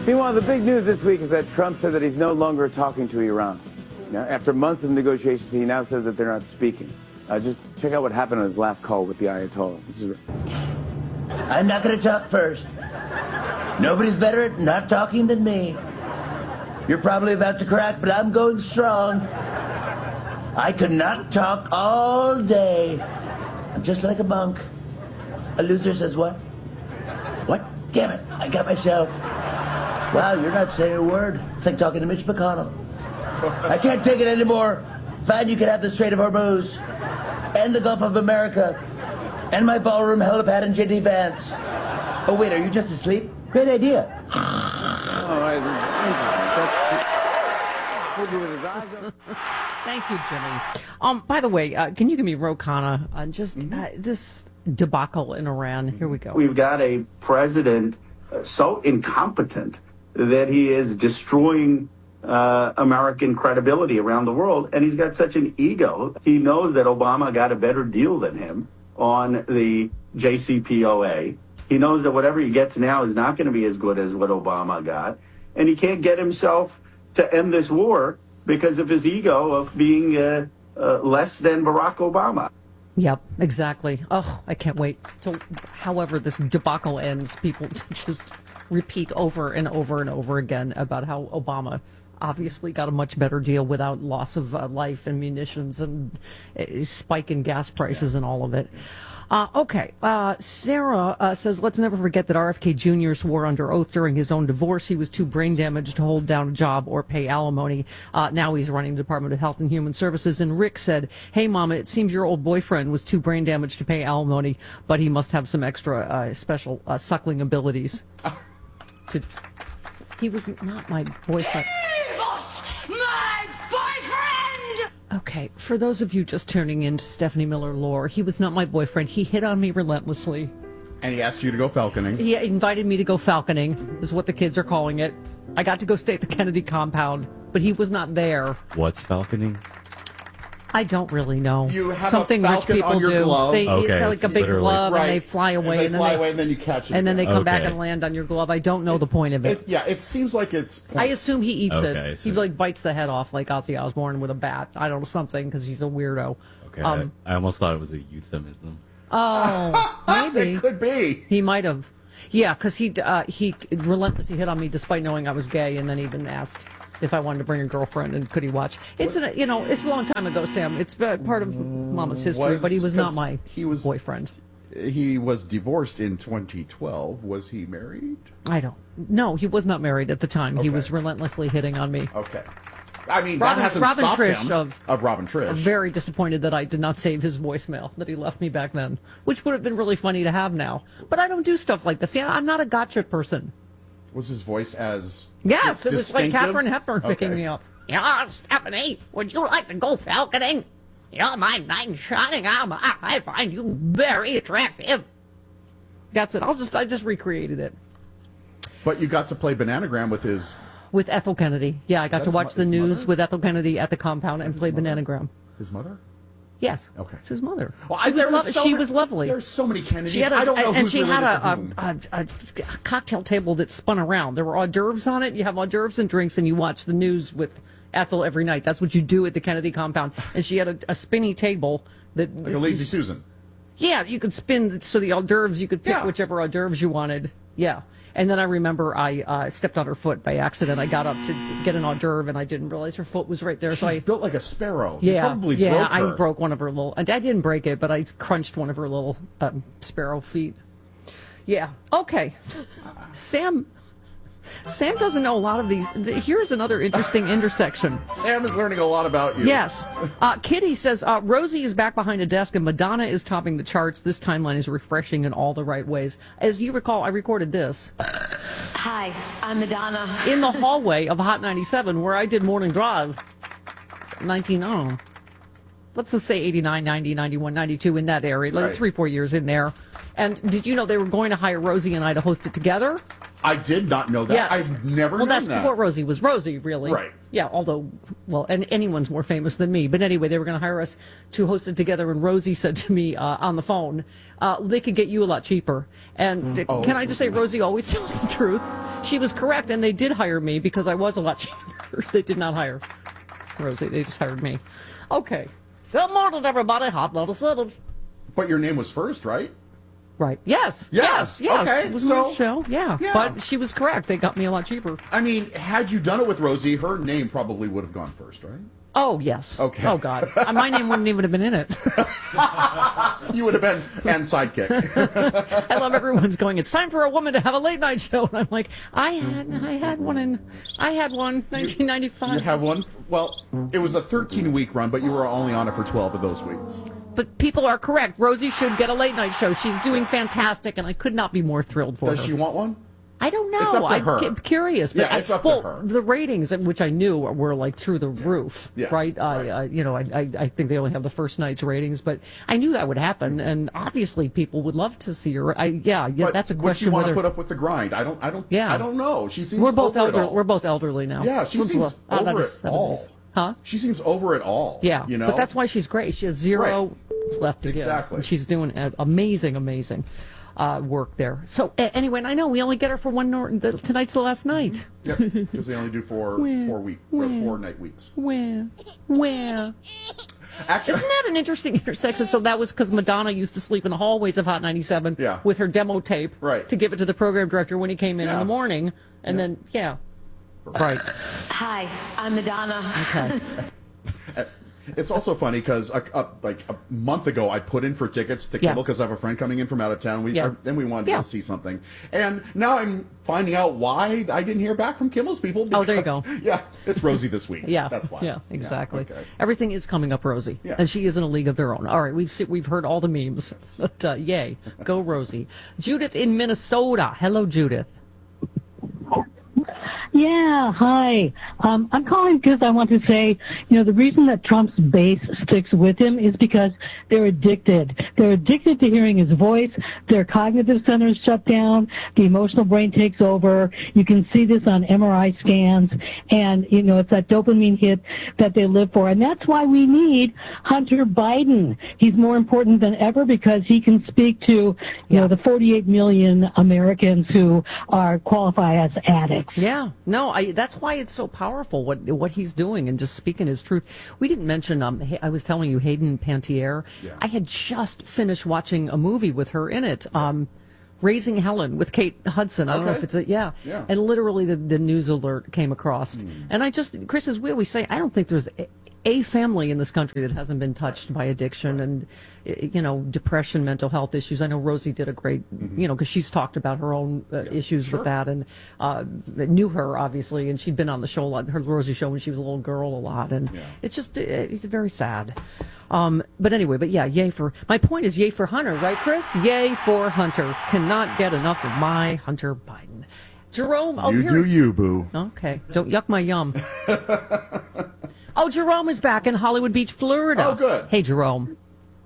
Meanwhile, the big news this week is that Trump said that he's no longer talking to Iran. Now, after months of negotiations, he now says that they're not speaking. Just check out what happened on his last call with the Ayatollah. This is... I'm not going to talk first. Nobody's better at not talking than me. You're probably about to crack, but I'm going strong. I could not talk all day. I'm just like a monk. A loser says what? What? Damn it, I got myself. Wow, you're not saying a word. It's like talking to Mitch McConnell. I can't take it anymore. Fine, you can have the Strait of Hormuz, and the Gulf of America, and my ballroom helipad and JD Vance. Oh, wait, are you just asleep? Great idea. Thank you, Jimmy. By the way, can you give me Ro Khanna on just this debacle in Iran? Here we go. We've got a president so incompetent that he is destroying American credibility around the world, and he's got such an ego. He knows that Obama got a better deal than him on the JCPOA. He knows that whatever he gets now is not going to be as good as what Obama got, and he can't get himself to end this war because of his ego of being less than Barack Obama. Yep, exactly. Oh, I can't wait till, however this debacle ends, people just repeat over and over and over again about how Obama obviously got a much better deal without loss of life and munitions and a spike in gas prices and all of it. Okay, Sarah says, let's never forget that RFK Jr. swore under oath during his own divorce he was too brain damaged to hold down a job or pay alimony. Now he's running the Department of Health and Human Services. And Rick said, hey, Mama, it seems your old boyfriend was too brain damaged to pay alimony, but he must have some extra special suckling abilities. He was not my boyfriend. My boyfriend! Okay, for those of you just tuning in to Stephanie Miller lore, he was not my boyfriend. He hit on me relentlessly. And he asked you to go falconing. He invited me to go falconing, is what the kids are calling it. I got to go stay at the Kennedy compound, but he was not there. What's falconing? I don't really know. You have something a rich falcon people on your do. glove. It's like a big literally glove, right. and they fly away, and then you catch it. and then they come back Okay. and land on your glove. I don't know the point of it. It seems like it's. I assume he eats Okay, it. so- He like bites the head off like Ozzy Osbourne with a bat. I don't know, something, because he's a weirdo. Okay, I almost thought it was a euphemism. Oh, maybe. It could be. He might have. Yeah, because he relentlessly hit on me despite knowing I was gay, and then even asked if I wanted to bring a girlfriend and could he watch. It's it's a long time ago, Sam. It's part of Mama's history, but he was not my boyfriend. He was divorced in 2012. Was he married? I don't. No, he was not married at the time. He Okay. was relentlessly hitting on me. Okay. I mean, Robin- that hasn't Robin stopped Trish him. of Robin Trish. I'm very disappointed that I did not save his voicemail that he left me back then, which would have been really funny to have now. But I don't do stuff like this. See, I'm not a gotcha person. Was his voice as Yes, it was like distinctive? Katharine Hepburn picking Okay. me up. Yeah, Stephanie, would you like to go falconing? You're my knight in shining armor. I find you very attractive. That's it. I just recreated it But you got to play Bananagram with his with Ethel Kennedy. Yeah, I got to That's watch the his news mother? with Ethel Kennedy at the compound and play Bananagram. mother. Yes. Okay. It's his mother. Well, She was lovely. There's so many Kennedys. She had I don't know and who's she had related to whom. a cocktail table that spun around. There were hors d'oeuvres on it. You have hors d'oeuvres and drinks, and you watch the news with Ethel every night. That's what you do at the Kennedy compound. And she had a spinny table that Like a Lazy Susan. Yeah, you could spin, so the hors d'oeuvres, you could pick Yeah. whichever hors d'oeuvres you wanted. Yeah. And then I remember I stepped on her foot by accident. I got up to get an hors d'oeuvre, and I didn't realize her foot was right there. So She's I built like a sparrow. You Yeah, probably yeah, broke her. I broke one of her little. I didn't break it, but I crunched one of her little sparrow feet. Yeah. Okay. Sam doesn't know a lot of these. Here's another interesting intersection. Sam is learning a lot about you. Yes. Kitty says, Rosie is back behind a desk and Madonna is topping the charts. This timeline is refreshing in all the right ways. As you recall, I recorded this Hi, I'm Madonna. in the hallway of Hot 97 where I did Morning Drive. 19, let's just say 89, 90, 91, 92 in that area. Like Right. 3-4 years in there. And did you know they were going to hire Rosie and I to host it together? I did not know that. Yes. I've never Well, known that's that. before Rosie was Rosie, really. Right. Yeah, although, well, and anyone's more famous than me. But anyway, they were going to hire us to host it together, and Rosie said to me on the phone, they could get you a lot cheaper. And can I just say, Rosie always tells the truth. she was correct, and they did hire me because I was a lot cheaper. They did not hire Rosie. They just hired me. Okay. Good morning, everybody. Hot Lotus City. But your name was first, right? Right. Yes. Yes. Okay, It was so- my show. Yeah. Yeah. But she was correct. They got me a lot cheaper. I mean, had you done it with Rosie, her name probably would have gone first, right? Oh, yes. Okay. Oh, God. My name wouldn't even have been in it. You would have been and sidekick. I love everyone's going, it's time for a woman to have a late night show. And I'm like, I had one, 1995. You have one. Well, it was a 13-week run, but you were only on it for 12 of those weeks. But people are correct. Rosie should get a late night show. She's doing fantastic, and I could not be more thrilled for her. Does she want one? I don't know. It's up to her. I'm curious. But Yeah, it's up to her. The ratings, which I knew were like through the roof, Yeah, right? right. I think they only have the first night's ratings, but I knew that would happen, and obviously people would love to see her. But That's a would question. she want to Whether put up with the grind? I don't know. She seems we're both over it all. we're both elderly now. Yeah, she Since seems the- out of over the it all. 70s. Huh? She seems over it all. Yeah, you know. but that's why she's great. She has zero left to give. Exactly. And she's doing amazing work there. So anyway, and I know we only get her for tonight's the last night. Yep, because they only do four night weeks. Where? Actually, Isn't that an interesting intersection? So that was because Madonna used to sleep in the hallways of Hot 97 Yeah. with her demo tape Right. to give it to the program director when he came in Yeah. the morning. And then, right. Hi, I'm Madonna. Okay. it's also funny because like a month ago, I put in for tickets to Yeah. Kimmel because I have a friend coming in from out of town. We wanted to Yeah. go see something, and now I'm finding out why I didn't hear back from Kimmel's people. Oh, there you because- go. Yeah, it's Rosie this week. Yeah, that's why. Yeah, exactly. Yeah, okay. Everything is coming up, Rosie, Yeah. and she is in a league of their own. All right, we've heard all the memes, but yay, go Rosie. Judith in Minnesota. Hello, Judith. Yeah, hi. I'm calling because I want to say, the reason that Trump's base sticks with him is because they're addicted. They're addicted to hearing his voice. Their cognitive centers shut down. The emotional brain takes over. You can see this on MRI scans. And, it's that dopamine hit that they live for. And that's why we need Hunter Biden. He's more important than ever because he can speak to, the 48 million Americans who qualify as addicts. Yeah, no, that's why it's so powerful what he's doing and just speaking his truth. We didn't mention, I was telling you, Hayden Panettiere. Yeah. I had just finished watching a movie with her in it, Raising Helen with Kate Hudson. I don't know Okay. if it's yeah. And literally the news alert came across. And Chris, as we always say, I don't think there's a family in this country that hasn't been touched by addiction and, depression, mental health issues. I know Rosie did a great, because she's talked about her own issues with that and knew her, obviously, and she'd been on the show a lot, her Rosie show when she was a little girl a lot. And it's just, it's very sad. But anyway, my point is yay for Hunter, right, Chris? Yay for Hunter. Cannot get enough of my Hunter Biden. Jerome, you, boo. Okay, don't yuck my yum. Oh, Jerome is back in Hollywood Beach, Florida. Oh, good. Hey, Jerome.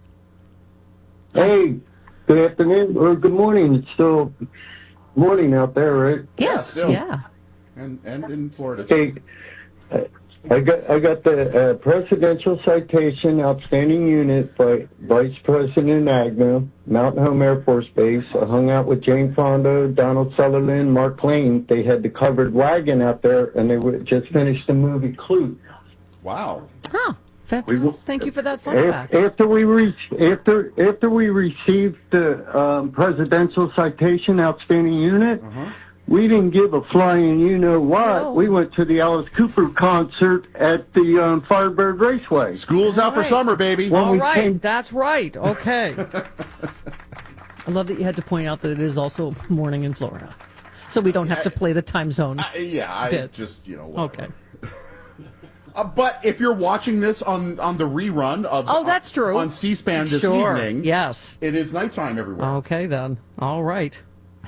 Hey, good afternoon or good morning. It's still morning out there, right? Yes, still. yeah. And in Florida. Hey, I got the presidential citation, outstanding unit by Vice President Agnew, Mountain Home Air Force Base. I hung out with Jane Fonda, Donald Sutherland, Mark Lane. They had the covered wagon out there, and they just finished the movie Clute. Wow. Huh. Fantastic. Thank you for that fun fact. After we received the presidential citation, outstanding unit, we didn't give a flying you-know-what. No. We went to the Alice Cooper concert at the Firebird Raceway. School's out for summer, baby. When All we right, came- that's right. Okay. I love that you had to point out that it is also morning in Florida. So we don't have to play the time zone. I bit. just, whatever. Okay. But if you're watching this on the rerun of that's true. on C-SPAN this Sure. evening, Yes. it is nighttime everywhere. Okay, then. All right.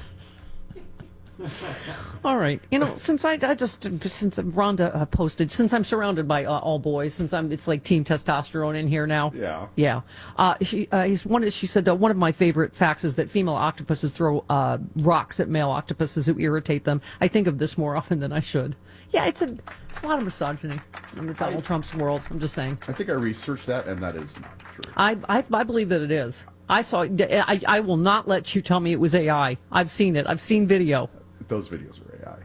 All right. Since since Rhonda posted, since I'm surrounded by all boys, it's like team testosterone in here now. Yeah. Yeah. She said one of my favorite facts is that female octopuses throw rocks at male octopuses who irritate them. I think of this more often than I should. Yeah, it's a lot of misogyny in Donald Trump's world. I'm just saying. I think I researched that, and that is not true. I believe that it is. I will not let you tell me it was AI. I've seen it. I've seen video. those videos are AI.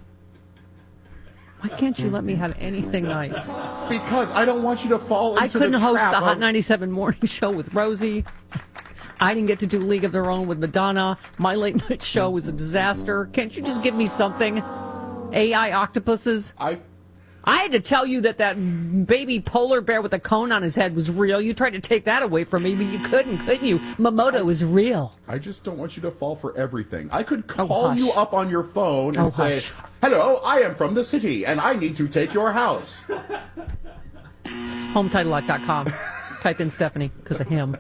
Why can't you let me have anything nice? Because I don't want you to fall into I couldn't the host trap the Hot of- 97 morning show with Rosie. I didn't get to do League of Their Own with Madonna. My late night show was a disaster. Can't you just give me something? AI octopuses? I had to tell you that baby polar bear with a cone on his head was real. You tried to take that away from me, but you couldn't you? Momoto is real. I just don't want you to fall for everything. I could call you up on your phone and say, hush. hello, I am from the city, and I need to take your house. HomeTitleLock.com. Type in Stephanie because of him.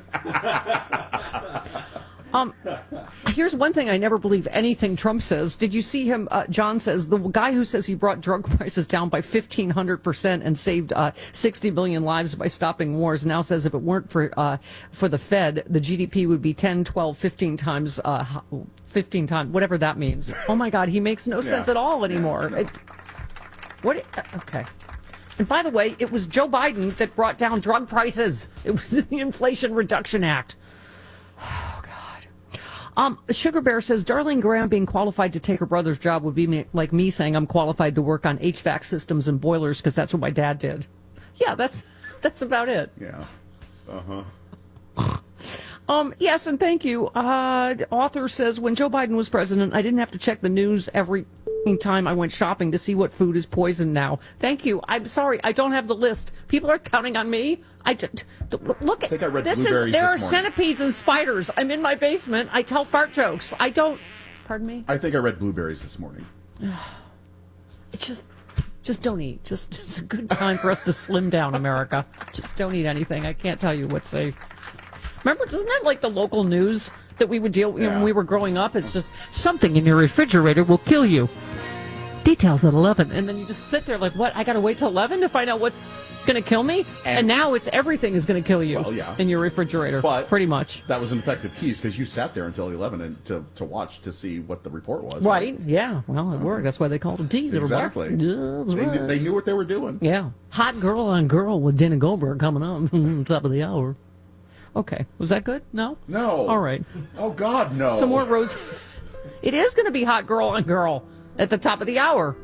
Here's one thing I never believe anything Trump says. Did you see him? John says the guy who says he brought drug prices down by 1,500% and saved 60 million lives by stopping wars now says if it weren't for the Fed, the GDP would be 10, 12, 15 times, 15 times, whatever that means. Oh my God, he makes no sense at all anymore. Okay. And by the way, it was Joe Biden that brought down drug prices. It was the Inflation Reduction Act. Sugar Bear says Darlene Graham being qualified to take her brother's job would be like me saying I'm qualified to work on HVAC systems and boilers because that's what my dad did. Yeah, that's about it. Yeah. Yes, and thank you. Author says when Joe Biden was president, I didn't have to check the news every time I went shopping to see what food is poisoned now. Thank you. I'm sorry, I don't have the list. People are counting on me. Look at I read this. blueberries There are this morning. centipedes and spiders. I'm in my basement. I tell fart jokes. I don't. Pardon me. I think I read blueberries this morning. Just don't eat. It's a good time for us to slim down, America. Just don't eat anything. I can't tell you what's safe. Remember, isn't that like the local news that we would deal with when we were growing up? It's just something in your refrigerator will kill you. Details at 11. And then you just sit there like, what? I got to wait till 11 to find out what's going to kill me? And now it's everything is going to kill you in your refrigerator, but pretty much. That was an effective tease because you sat there until 11 and to watch to see what the report was. Right? Yeah. Well, it worked. That's why they called it a tease. Exactly. Yeah, that's right. They knew what they were doing. Yeah. Hot Girl on Girl with Dana Goldberg coming up top of the hour. Okay. Was that good? No? No. All right. Oh, God, no. Some more Rose. It is going to be Hot Girl on Girl at the top of the hour.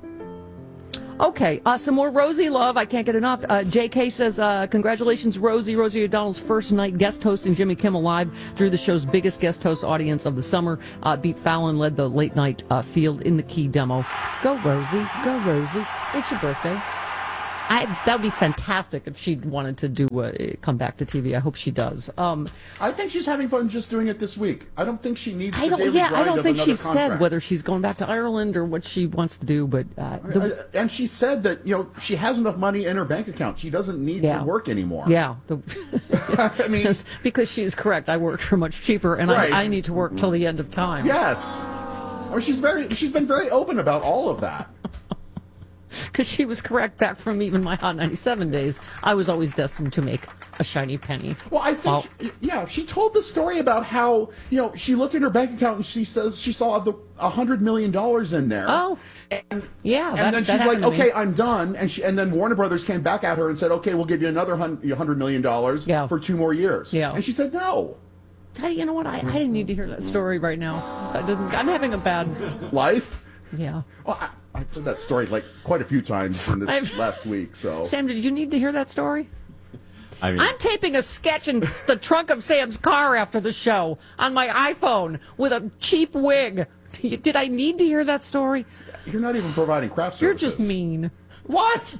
Okay, some more Rosie love. I can't get enough. JK says, congratulations, Rosie. Rosie O'Donnell's first night guest host in Jimmy Kimmel Live drew the show's biggest guest host audience of the summer. Beat Fallon, led the late night field in the Key demo. Go, Rosie. Go, Rosie. It's your birthday. That would be fantastic if she wanted to do come back to TV. I hope she does. I think she's having fun just doing it this week. I don't think she needs the daily grind I don't of think another she said whether she's going back to Ireland or what she wants to do. But and she said that she has enough money in her bank account. She doesn't need to work anymore. Yeah, I mean, because she is correct. I worked for much cheaper, and right. I need to work till the end of time. Yes, I mean, she's been very open about all of that. Because she was correct back from even my Hot 97 days. I was always destined to make a shiny penny. Well, I think, she told the story about how, she looked at her bank account and she says she saw $100 million in there. Oh, and then she's like, okay, I'm done. And then Warner Brothers came back at her and said, okay, we'll give you another $100 million for 2 more years. Yeah. And she said, no. You know what? I didn't need to hear that story right now. I'm having a bad life. Yeah. Well, I've heard that story quite a few times in this last week. So, Sam, did you need to hear that story? I mean, I'm taping a sketch in the trunk of Sam's car after the show on my iPhone with a cheap wig. Did I need to hear that story? You're not even providing craft services. You're just mean. What?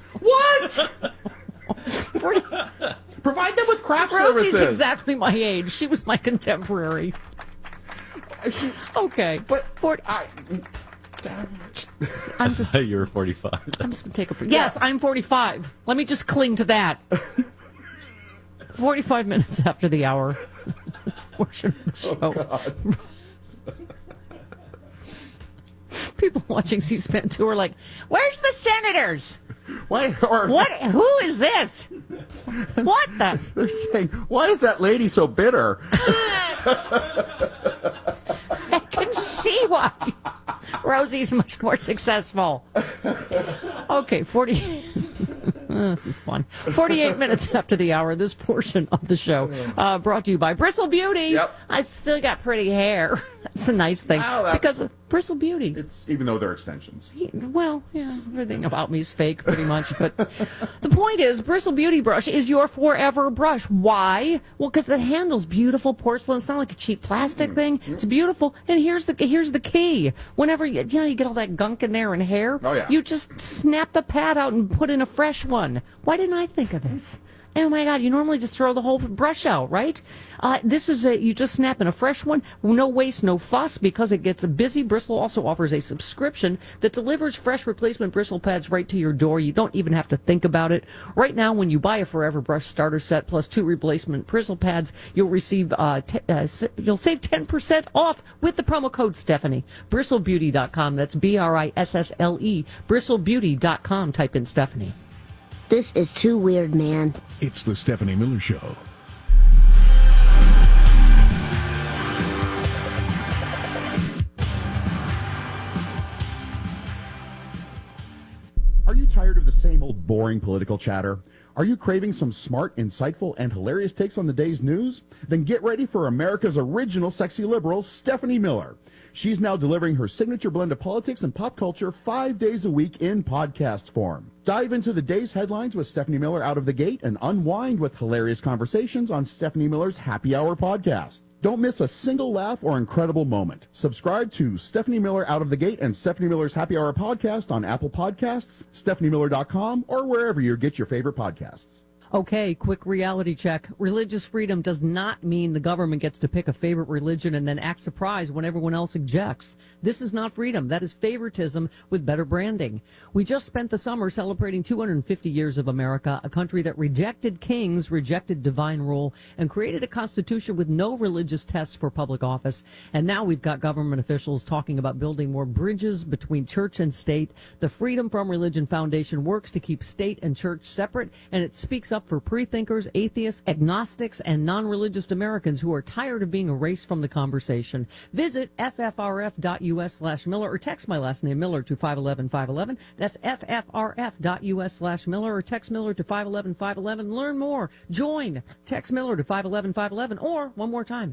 Provide them with craft Rosie's services. exactly my age. She was my contemporary. Okay. But I'm just. You were 45. I'm just going to take a break. Yes, I'm 45. Let me just cling to that. 45 minutes after the hour. This portion of the show. Oh, God. People watching C-SPAN 2 are like, where's the senators? What? Who is this? What the? They're saying, why is that lady so bitter? I can see why. Rosie's much more successful. Okay, 40. This is fun. 48 minutes after the hour, this portion of the show brought to you by Bristle Beauty. Yep. I still got pretty hair. the nice thing. Well, because Bristle Beauty. It's even though they're extensions. Well, yeah, everything about me is fake, pretty much. But the point is, Bristle Beauty Brush is your forever brush. Why? Well, because the handle's beautiful porcelain. It's not like a cheap plastic thing. It's beautiful. And here's the key. Whenever you get all that gunk in there and hair, you just snap the pad out and put in a fresh one. Why didn't I think of this? Oh my God, you normally just throw the whole brush out, right? This is you just snap in a fresh one, no waste, no fuss, because it gets busy. Bristle also offers a subscription that delivers fresh replacement bristle pads right to your door. You don't even have to think about it. Right now, when you buy a Forever Brush starter set plus 2 replacement bristle pads, you'll receive you'll save 10% off with the promo code Stephanie. BristleBeauty.com. That's BRISSLE. BristleBeauty.com. Type in Stephanie. This is too weird, man. It's the Stephanie Miller Show. Are you tired of the same old boring political chatter? Are you craving some smart, insightful, and hilarious takes on the day's news? Then get ready for America's original sexy liberal, Stephanie Miller. She's now delivering her signature blend of politics and pop culture 5 days a week in podcast form. Dive into the day's headlines with Stephanie Miller out of the gate and unwind with hilarious conversations on Stephanie Miller's Happy Hour podcast. Don't miss a single laugh or incredible moment. Subscribe to Stephanie Miller Out of the Gate and Stephanie Miller's Happy Hour podcast on Apple Podcasts, StephanieMiller.com, or wherever you get your favorite podcasts. Okay, quick reality check. Religious freedom does not mean the government gets to pick a favorite religion and then act surprised when everyone else objects. This is not freedom. That is favoritism with better branding. We just spent the summer celebrating 250 years of America, a country that rejected kings, rejected divine rule, and created a constitution with no religious test for public office. And now we've got government officials talking about building more bridges between church and state. The Freedom from Religion Foundation works to keep state and church separate, and it speaks up for pre-thinkers, atheists, agnostics, and non-religious Americans who are tired of being erased from the conversation. Visit ffrf.us/Miller or text my last name Miller to 511-511. That's ffrf.us/Miller or text Miller to 511-511. Learn more. Join. Text Miller to 511-511 or, one more time,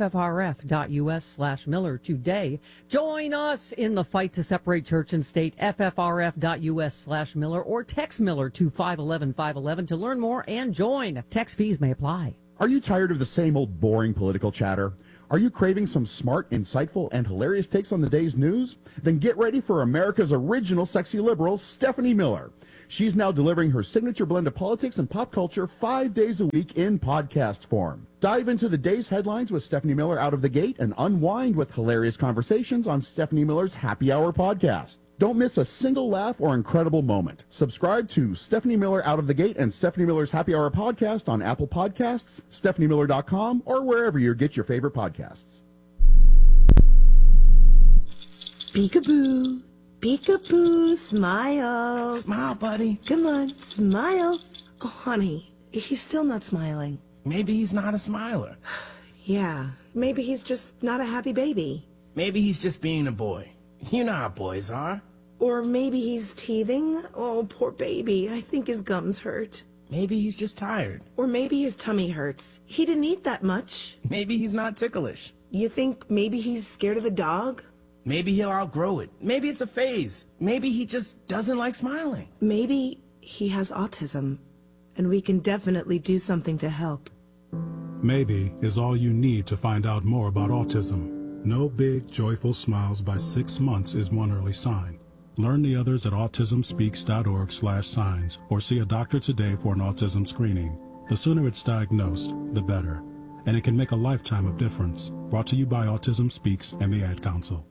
ffrf.us/Miller today. Join us in the fight to separate church and state. ffrf.us/Miller or text Miller to 511-511 to learn more and join. Text fees may apply. Are you tired of the same old boring political chatter? Are you craving some smart, insightful, and hilarious takes on the day's news? Then get ready for America's original sexy liberal, Stephanie Miller. She's now delivering her signature blend of politics and pop culture 5 days a week in podcast form. Dive into the day's headlines with Stephanie Miller out of the gate and unwind with hilarious conversations on Stephanie Miller's Happy Hour podcast. Don't miss a single laugh or incredible moment. Subscribe to Stephanie Miller Out of the Gate and Stephanie Miller's Happy Hour podcast on Apple Podcasts, StephanieMiller.com, or wherever you get your favorite podcasts. Peekaboo. Peekaboo. Smile. Smile, buddy. Come on, smile. Oh, honey, he's still not smiling. Maybe he's not a smiler. Yeah, maybe he's just not a happy baby. Maybe he's just being a boy. You know how boys are. Or maybe he's teething. Oh, poor baby. I think his gums hurt. Maybe he's just tired. Or maybe his tummy hurts. He didn't eat that much. Maybe he's not ticklish. You think maybe he's scared of the dog? Maybe he'll outgrow it. Maybe it's a phase. Maybe he just doesn't like smiling. Maybe he has autism, and we can definitely do something to help. Maybe is all you need to find out more about autism. No big, joyful smiles by 6 months is one early sign. Learn the others at autismspeaks.org/signs or see a doctor today for an autism screening. The sooner it's diagnosed, the better. And it can make a lifetime of difference. Brought to you by Autism Speaks and the Ad Council.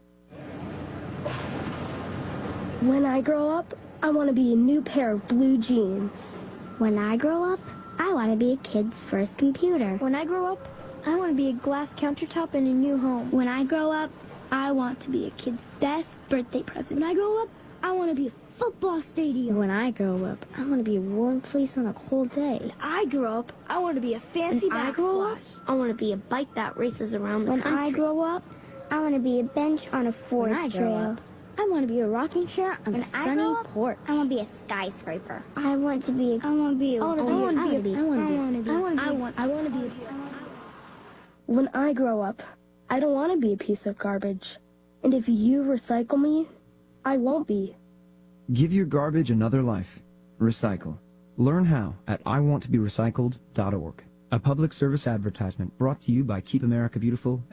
When I grow up, I want to be a new pair of blue jeans. When I grow up, I want to be a kid's first computer. When I grow up, I want to be a glass countertop in a new home. When I grow up, I want to be a kid's best birthday present. When I grow up, I want to be a football stadium. When I grow up, I want to be a warm fleece on a cold day. When I grow up, I want to be a fancy backsplash. I want to be a bike that races around the country. When I grow up, I want to be a bench on a forest trail. I want to be a rocking chair on a sunny porch. I want to be a skyscraper. I want to be a When I grow up, I don't want to be a piece of garbage. And if you recycle me, I won't be. Give your garbage another life. Recycle. Learn how at iwanttoberecycled.org. A public service advertisement brought to you by Keep America Beautiful